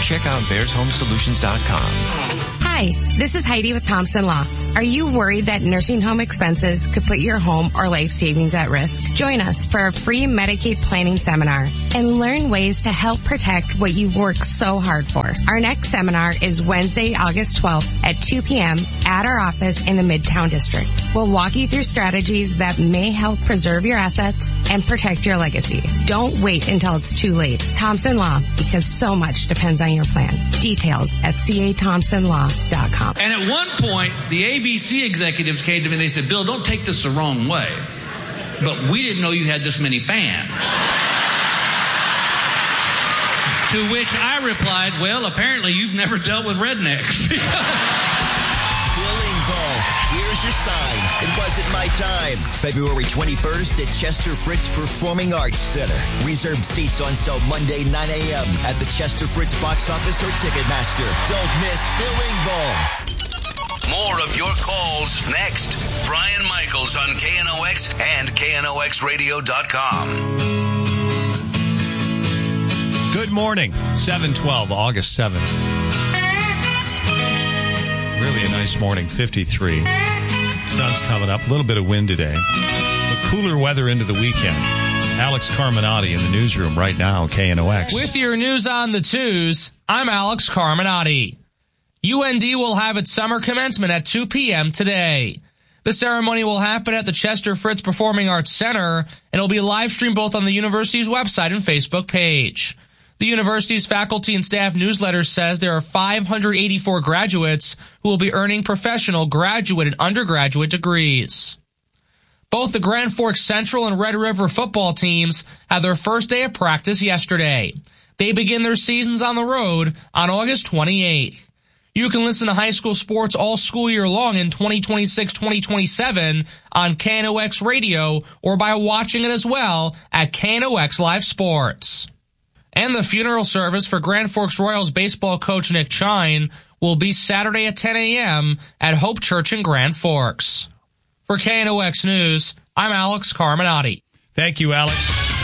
check out bearshomesolutions.com. Hi, this is Heidi with Thompson Law. Are you worried that nursing home expenses could put your home or life savings at risk? Join us for a free Medicaid planning seminar and learn ways to help protect what you've worked so hard for. Our next seminar is Wednesday, August 12th at 2 p.m. at our office in the Midtown District. We'll walk you through strategies that may help preserve your assets and protect your legacy. Don't wait until it's too late. Thompson Law, because so much depends on your plan. Details at cathompsonlaw.com. And at one point, the ABC executives came to me and they said, Bill, don't take this the wrong way, but we didn't know you had this many fans. To which I replied, well, apparently you've never dealt with rednecks. Bill Engvall, here's your sign. It wasn't my time. February 21st at Chester Fritz Performing Arts Center. Reserved seats on sale Monday, 9 a.m. at the Chester Fritz box office or Ticketmaster. Don't miss Bill Engvall. More of your calls next. Brian Michaels on KNOX and KNOXradio.com. Good morning. 7/12, August 7th. Really a nice morning, 53. Sun's coming up, a little bit of wind today. But cooler weather into the weekend. Alex Carminati in the newsroom right now, KNOX. With your news on the twos, I'm Alex Carminati. UND will have its summer commencement at 2 p.m. today. The ceremony will happen at the Chester Fritz Performing Arts Center, and it will be live streamed both on the university's website and Facebook page. The university's faculty and staff newsletter says there are 584 graduates who will be earning professional, graduate, and undergraduate degrees. Both the Grand Forks Central and Red River football teams had their first day of practice yesterday. They begin their seasons on the road on August 28th. You can listen to high school sports all school year long in 2026-2027 on KNOX Radio or by watching it as well at KNOX Live Sports. And the funeral service for Grand Forks Royals baseball coach Nick Chine will be Saturday at 10 a.m. at Hope Church in Grand Forks. For KNOX News, I'm Alex Carminati. Thank you, Alex.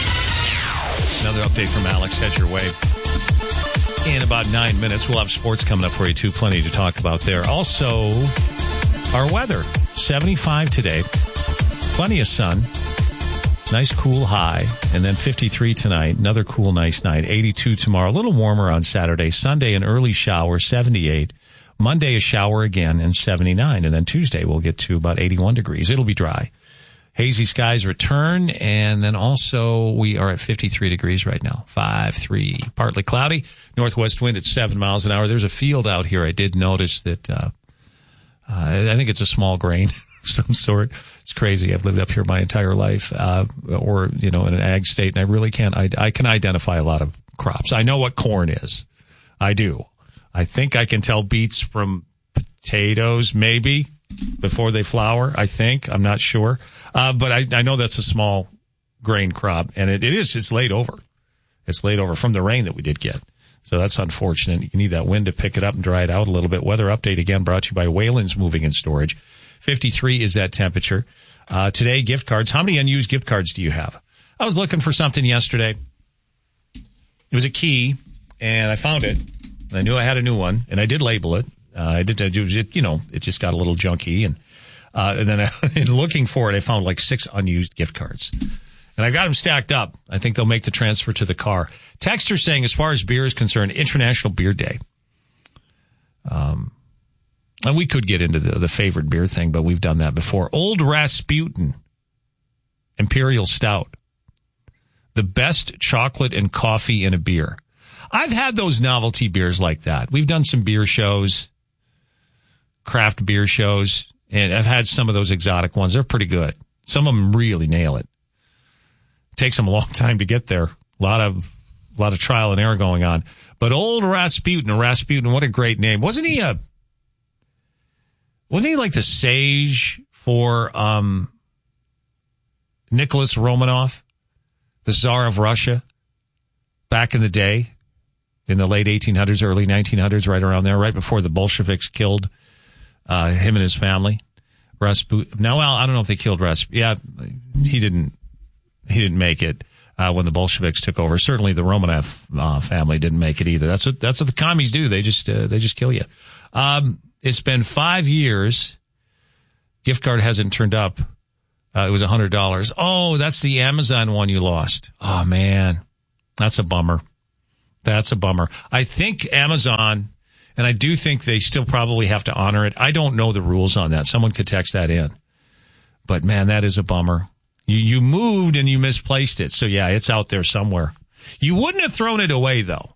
Another update from Alex heads your way. In about 9 minutes, we'll have sports coming up for you, too. Plenty to talk about there. Also, our weather. 75 today. Plenty of sun. Nice cool high. And then 53 tonight. Another cool, nice night. 82 tomorrow. A little warmer on Saturday. Sunday, an early shower, 78. Monday, a shower again, and 79. And then Tuesday, we'll get to about 81 degrees. It'll be dry. Hazy skies return, and then also we are at 53 degrees right now. 5-3, partly cloudy. Northwest wind at 7 miles an hour. There's a field out here. I did notice that I think it's a small grain of some sort. It's crazy. I've lived up here my entire life, or in an ag state, and I really can't. I can identify a lot of crops. I know what corn is. I do. I think I can tell beets from potatoes, maybe, before they flower, I think. I'm not sure. But I know that's a small grain crop, and it's laid over. It's laid over from the rain that we did get. So that's unfortunate. You need that wind to pick it up and dry it out a little bit. Weather update again brought to you by Wayland's Moving and Storage. 53 is that temperature. Today, gift cards. How many unused gift cards do you have? I was looking for something yesterday. It was a key, and I found it. I knew I had a new one, and I did label it. It just got a little junky, and then in looking for it, I found like 6 unused gift cards. And I've got them stacked up. I think they'll make the transfer to the car. Texter saying, as far as beer is concerned, International Beer Day. And we could get into the favorite beer thing, but we've done that before. Old Rasputin Imperial Stout. The best chocolate and coffee in a beer. I've had those novelty beers like that. We've done some beer shows, craft beer shows, and I've had some of those exotic ones. They're pretty good. Some of them really nail it. Takes them a long time to get there. A lot of trial and error going on. But Old Rasputin, what a great name. Wasn't he like the sage for Nicholas Romanov, the Tsar of Russia, back in the day, in the late 1800s, early 1900s, right around there, right before the Bolsheviks killed him and his family. Rasputin. Now, I don't know if they killed Rasputin. Yeah, he didn't make it. when the Bolsheviks took over. Certainly the Romanov family didn't make it either. That's what the commies do. They just kill you. It's been 5 years. Gift card hasn't turned up. It was $100. Oh, that's the Amazon one you lost. Oh, man. That's a bummer. That's a bummer. I think Amazon, and I do think they still probably have to honor it. I don't know the rules on that. Someone could text that in. But, man, that is a bummer. You moved and you misplaced it. So, yeah, it's out there somewhere. You wouldn't have thrown it away, though.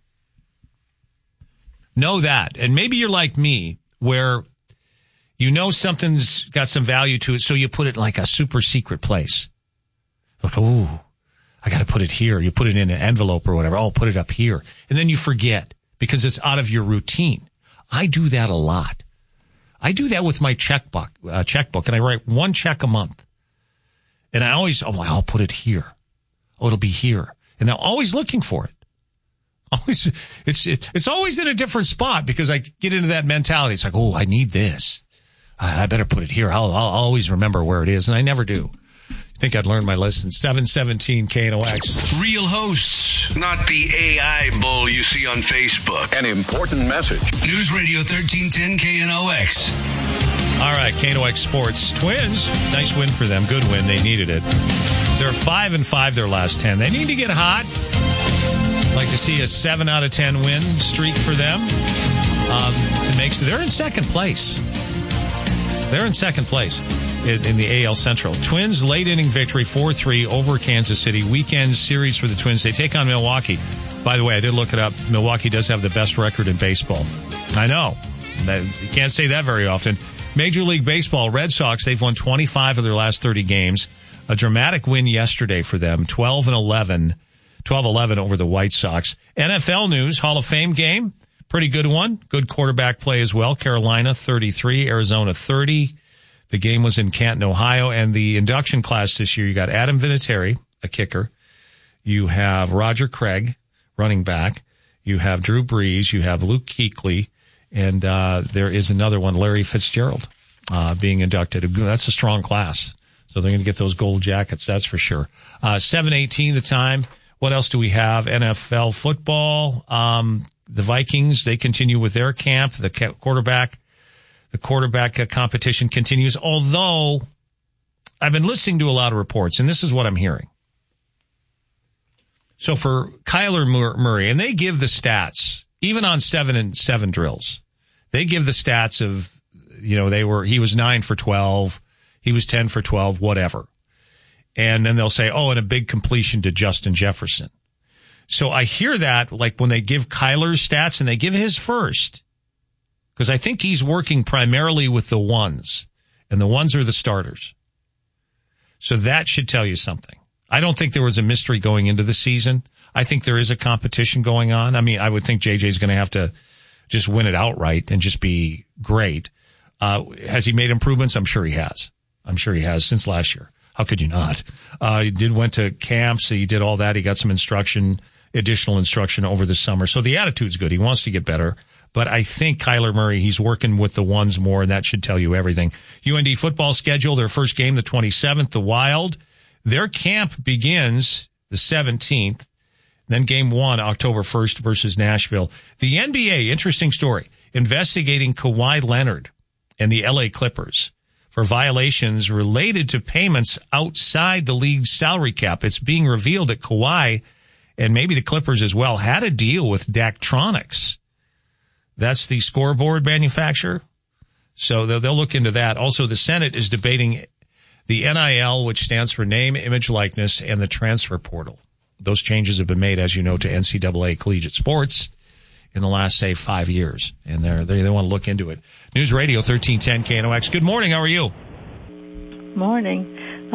Know that. And maybe you're like me, where you know something's got some value to it, so you put it in like a super secret place. Like, ooh, I got to put it here. You put it in an envelope or whatever. Oh, put it up here. And then you forget because it's out of your routine. I do that a lot. I do that with my checkbook, and I write one check a month. And I always, I'll put it here. Oh, it'll be here. And I'm always looking for it. Always, it's always in a different spot because I get into that mentality. It's like, oh, I need this. I better put it here. I'll always remember where it is, and I never do. I think I'd learned my lesson. 717 KNOX. Real hosts, not the AI bull you see on Facebook. An important message. News Radio 1310 KNOX. All right, KNOX Sports. Twins, nice win for them. Good win. They needed it. They're 5-5 their last 10. They need to get hot. Like to see a 7 out of 10 win streak for them. To make so they're in second place. They're in second place in the AL Central. Twins late inning victory 4-3 over Kansas City. Weekend series for the Twins. They take on Milwaukee. By the way, I did look it up. Milwaukee does have the best record in baseball. I know. You can't say that very often. Major League Baseball, Red Sox, they've won 25 of their last 30 games. A dramatic win yesterday for them, 12-11 over the White Sox. NFL news, Hall of Fame game, pretty good one. Good quarterback play as well. Carolina 33, Arizona 30. The game was in Canton, Ohio. And the induction class this year, you got Adam Vinatieri, a kicker. You have Roger Craig, running back. You have Drew Brees. You have Luke Kuechly. And there is another one, Larry Fitzgerald, being inducted. That's a strong class. So they're going to get those gold jackets, that's for sure. 7:18 the time. What else do we have? NFL football. The Vikings, they continue with their camp. The quarterback competition continues. Although I've been listening to a lot of reports, and this is what I'm hearing. So for Kyler Murray, and they give the stats, even on 7-7 drills, they give the stats of, he was 9 for 12, he was 10 for 12, whatever. And then they'll say, and a big completion to Justin Jefferson. So I hear that, like when they give Kyler's stats and they give his first, because I think he's working primarily with the ones, and the ones are the starters. So that should tell you something. I don't think there was a mystery going into the season. I think there is a competition going on. I mean, I would think JJ's going to have to just win it outright and just be great. Has he made improvements? I'm sure he has. Since last year. How could you not? He went to camps. He did all that. He got some additional instruction over the summer. So the attitude's good. He wants to get better. But I think Kyler Murray, he's working with the ones more, and that should tell you everything. UND football schedule, their first game, the 27th, the Wild. Their camp begins the 17th. Then game 1, October 1st versus Nashville. The NBA, interesting story, investigating Kawhi Leonard and the LA Clippers for violations related to payments outside the league's salary cap. It's being revealed that Kawhi, and maybe the Clippers as well, had a deal with Daktronics. That's the scoreboard manufacturer. So they'll look into that. Also, the Senate is debating the NIL, which stands for name, image, likeness, and the transfer portal. Those changes have been made, as you know, to NCAA collegiate sports in the last, say, 5 years. And they want to look into it. News Radio 1310 KNOX. Good morning. How are you? Morning.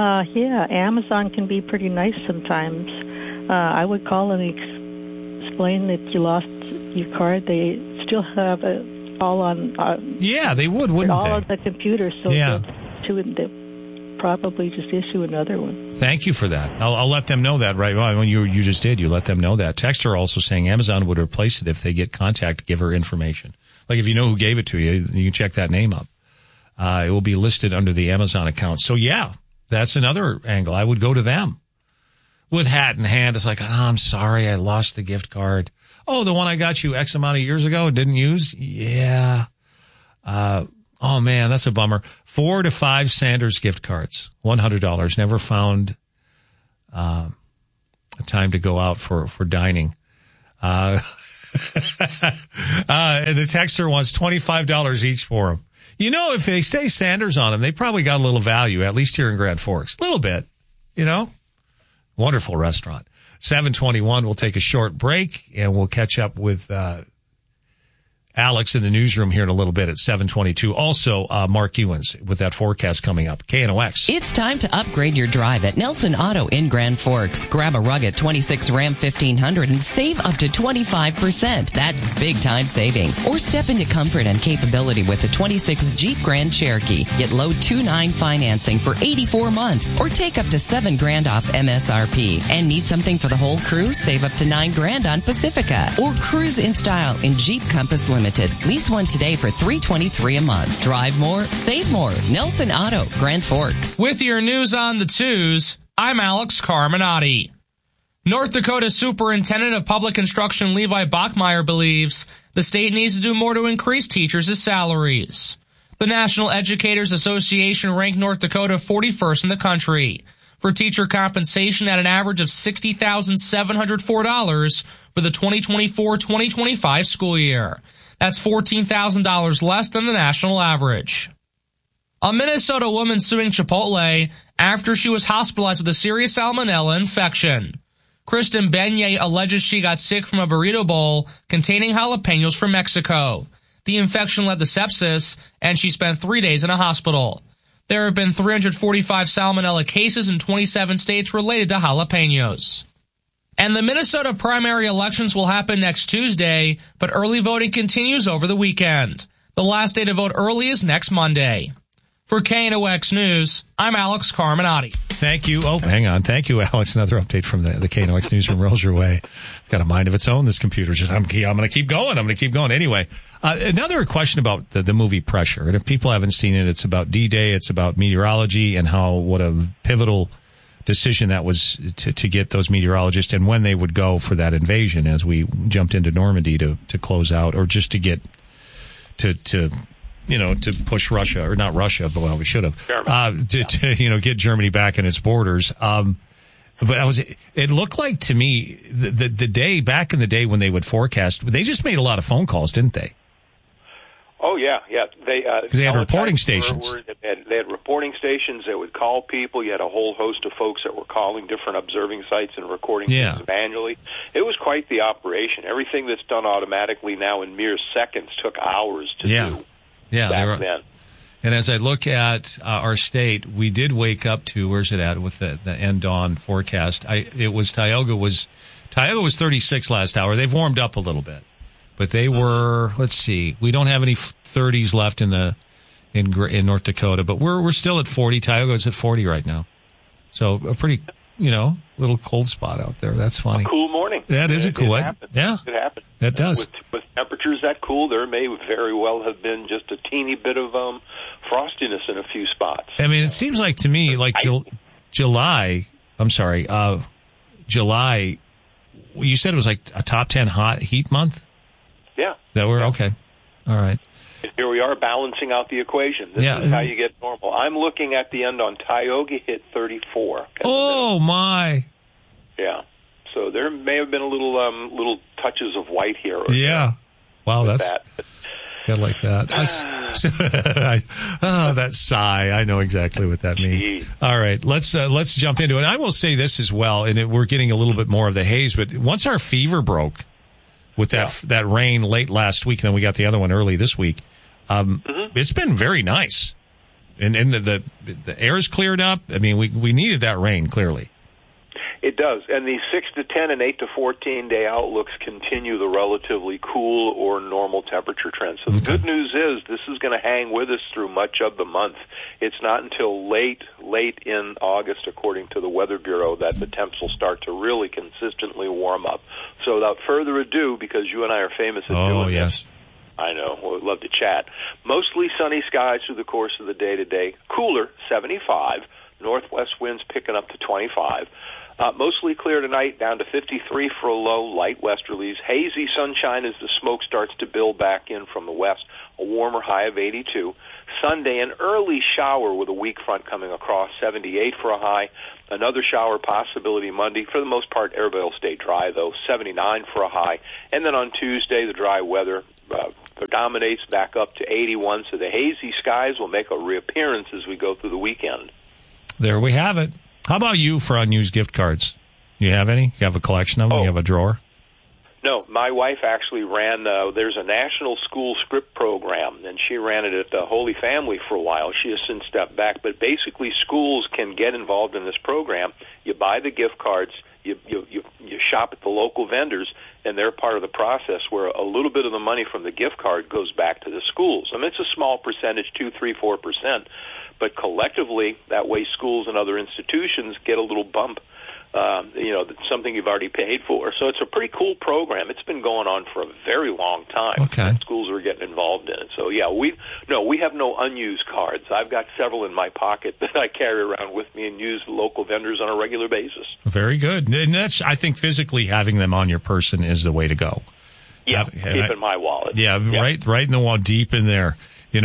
Amazon can be pretty nice sometimes. I would call and explain that you lost your card. They still have it all on. They would, wouldn't all they? All on the computer, so they probably just issue another one. Thank you for that. I'll let them know that, right? Well, you just did. You let them know that. Texter also saying Amazon would replace it if they get contact giver information. Like if you know who gave it to you, you can check that name up. It will be listed under the Amazon account. So, that's another angle. I would go to them. with hat in hand. It's like, I'm sorry, I lost the gift card. Oh, the one I got you X amount of years ago and didn't use? Yeah. Oh, man, that's a bummer. 4 to 5 Sanders gift cards, $100. Never found a time to go out for dining. The texter wants $25 each for them. You know, if they say Sanders on them, they probably got a little value, at least here in Grand Forks. A little bit, you know? Wonderful restaurant. 7:21, we'll take a short break, and we'll catch up with Alex in the newsroom here in a little bit at 7:22. Also, Mark Ewens with that forecast coming up. KNOX. It's time to upgrade your drive at Nelson Auto in Grand Forks. Grab a rugged 26 Ram 1500 and save up to 25%. That's big time savings. Or step into comfort and capability with the 26 Jeep Grand Cherokee. Get low 2.9 financing for 84 months or take up to $7,000 off MSRP. And need something for the whole crew? Save up to $9,000 on Pacifica. Or cruise in style in Jeep Compass Limited. Lease one today for $323 a month. Drive more, save more. Nelson Auto, Grand Forks. With your news on the twos, I'm Alex Carminati. North Dakota Superintendent of Public Instruction Levi Bachmeyer believes the state needs to do more to increase teachers' salaries. The National Educators Association ranked North Dakota 41st in the country for teacher compensation at an average of $60,704 for the 2024-2025 school year. That's $14,000 less than the national average. A Minnesota woman suing Chipotle after she was hospitalized with a serious salmonella infection. Kristen Beignet alleges she got sick from a burrito bowl containing jalapenos from Mexico. The infection led to sepsis, and she spent 3 days in a hospital. There have been 345 salmonella cases in 27 states related to jalapenos. And the Minnesota primary elections will happen next Tuesday, but early voting continues over the weekend. The last day to vote early is next Monday. For KNOX News, I'm Alex Carminati. Thank you. Oh, hang on. Thank you, Alex. Another update from the KNOX newsroom rolls your way. It's got a mind of its own, this computer. I'm going to keep going. Anyway, another question about the movie Pressure. And if people haven't seen it, it's about D-Day. It's about meteorology and what a pivotal decision that was to get those meteorologists and when they would go for that invasion as we jumped into Normandy to close out, or just to get to push Russia, or not Russia, but well, we should have, to get Germany back in its borders. But it looked like to me the day back in the day when they would forecast, they just made a lot of phone calls, didn't they? Oh yeah. Because they had reporting stations. They had reporting stations that would call people. You had a whole host of folks that were calling different observing sites and recording things manually. It was quite the operation. Everything that's done automatically now in mere seconds took hours to do. Yeah, back then. And as I look at our state, we did wake up to, where's it at with the end dawn forecast? Tioga was 36 last hour. They've warmed up a little bit. But they were, let's see, we don't have any 30s left in North Dakota, but we're still at 40. Tioga's at 40 right now. So a pretty, little cold spot out there. That's funny. A cool morning. That is a cool one. Yeah. It happened. It does. With temperatures that cool, there may very well have been just a teeny bit of frostiness in a few spots. I mean, it seems like to me, like July, you said it was like a top 10 heat month? Yeah. Okay. All right. Here we are balancing out the equation. This is how you get normal. I'm looking at the end on Tioga hit 34. Oh, my. Yeah. So there may have been a little touches of white here. Yeah. Wow, that's that. I like that. That sigh. I know exactly what that means. Jeez. All right, let's jump into it. I will say this as well, and we're getting a little bit more of the haze, but once our fever broke with that rain late last week, and then we got the other one early this week, it's been very nice. And the air's cleared up. I mean, we needed that rain, clearly. It does, and the 6 to 10 and 8 to 14 day outlooks continue the relatively cool or normal temperature trend. So the good news is this is going to hang with us through much of the month. It's not until late in August, according to the Weather Bureau, that the temps will start to really consistently warm up. So without further ado, because you and I are famous at doing this, I know, we'd love to chat. Mostly sunny skies through the course of the day today. Cooler, 75. Northwest winds picking up to 25. Mostly clear tonight, down to 53 for a low, light westerlies. Hazy sunshine as the smoke starts to build back in from the west, a warmer high of 82. Sunday, an early shower with a weak front coming across, 78 for a high. Another shower possibility Monday. For the most part, everybody will stay dry, though, 79 for a high. And then on Tuesday, the dry weather predominates back up to 81, so the hazy skies will make a reappearance as we go through the weekend. There we have it. How about you for unused gift cards? You have any? You have a collection of them? You have a drawer? No, my wife actually ran, there's a national school script program, and she ran it at the Holy Family for a while. She has since stepped back, but basically schools can get involved in this program. You buy the gift cards, you shop at the local vendors, and they're part of the process where a little bit of the money from the gift card goes back to the schools. I mean, it's a small percentage, 2, 3, 4%, but collectively, that way schools and other institutions get a little bump. Something you've already paid for. So it's a pretty cool program. It's been going on for a very long time. Okay. Schools are getting involved in it. So, yeah, we have no unused cards. I've got several in my pocket that I carry around with me and use local vendors on a regular basis. Very good. And that's, I think, physically having them on your person is the way to go. Yeah, keep in my wallet. Yeah, right in the wall, deep in there,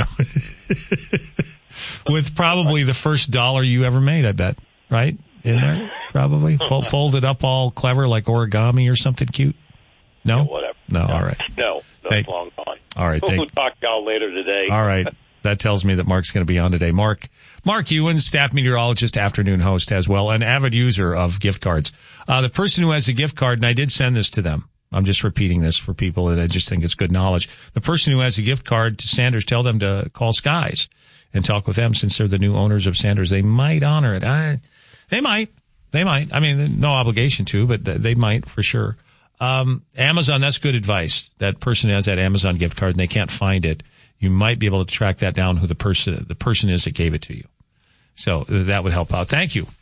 with probably the first dollar you ever made, I bet, right? In there, probably folded up all clever like origami or something cute. No, yeah, whatever. No, all right. No, that's long gone. All right, we'll talk to y'all later today. All right, that tells me that Mark's going to be on today. Mark Ewan, staff meteorologist, afternoon host as well, an avid user of gift cards. The person who has a gift card, and I did send this to them. I'm just repeating this for people, and I just think it's good knowledge. The person who has a gift card to Sanders, tell them to call Skies and talk with them since they're the new owners of Sanders. They might honor it. They might. I mean, no obligation to, but they might for sure. Amazon, that's good advice. That person has that Amazon gift card and they can't find it. You might be able to track that down, who the person is that gave it to you. So that would help out. Thank you.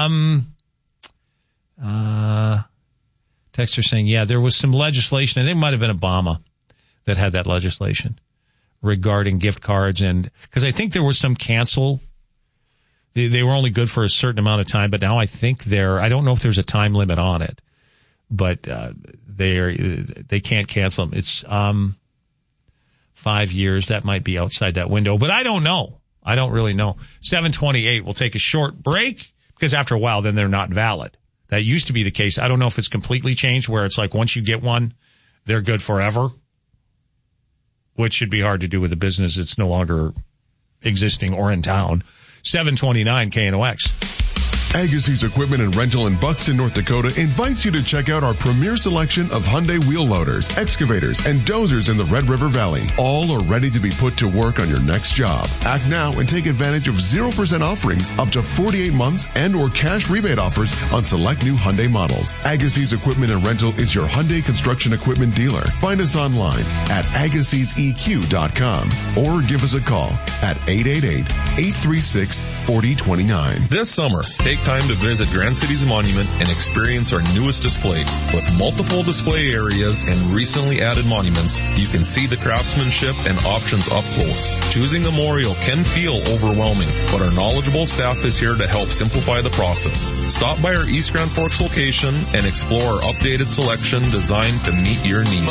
Texter saying, yeah, there was some legislation. I think it might have been Obama that had that legislation regarding gift cards. And because I think there was some cancel. They were only good for a certain amount of time, but now I think I don't know if there's a time limit on it, but they can't cancel them. It's 5 years. That might be outside that window, but I don't know. I don't really know. 7:28. We'll take a short break because after a while, then they're not valid. That used to be the case. I don't know if it's completely changed where it's like once you get one, they're good forever, which should be hard to do with a business that's no longer existing or in town. 729 KNOX. Agassiz Equipment and Rental in Buxton, North Dakota invites you to check out our premier selection of Hyundai wheel loaders, excavators, and dozers in the Red River Valley. All are ready to be put to work on your next job. Act now and take advantage of 0% offerings up to 48 months and or cash rebate offers on select new Hyundai models. Agassiz Equipment and Rental is your Hyundai construction equipment dealer. Find us online at AgassizEQ.com or give us a call at 888-836-4029. This summer, take time to visit Grand Cities Monument and experience our newest displays. With multiple display areas and recently added monuments, you can see the craftsmanship and options up close. Choosing a memorial can feel overwhelming, but our knowledgeable staff is here to help simplify the process. Stop by our East Grand Forks location and explore our updated selection designed to meet your needs.